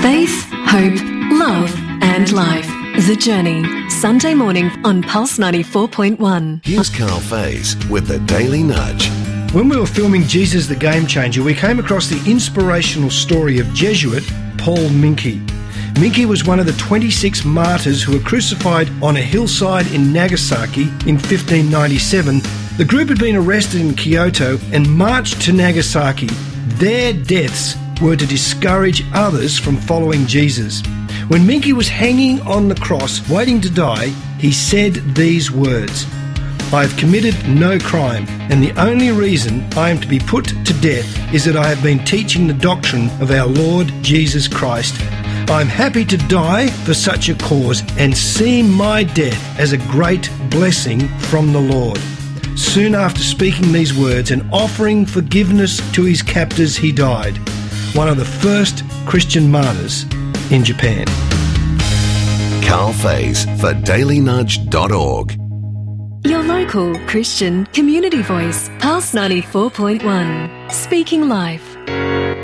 Faith, hope, love and life. The Journey. Sunday morning on Pulse 94.1. Here's Carl Faze with the Daily Nudge. When we were filming Jesus the Game Changer, we came across the inspirational story of Jesuit Paul Minckey. Minckey was one of the 26 martyrs who were crucified on a hillside in Nagasaki in 1597. The group had been arrested in Kyoto and marched to Nagasaki. Their deaths were to discourage others from following Jesus. When Minckey was hanging on the cross, waiting to die, he said these words: "I have committed no crime, and the only reason I am to be put to death is that I have been teaching the doctrine of our Lord Jesus Christ. I am happy to die for such a cause and see my death as a great blessing from the Lord." Soon after speaking these words and offering forgiveness to his captors, he died. One of the first Christian martyrs in Japan. Carl Faze for dailynudge.org. Your local Christian community voice, Pulse 94.1. Speaking life.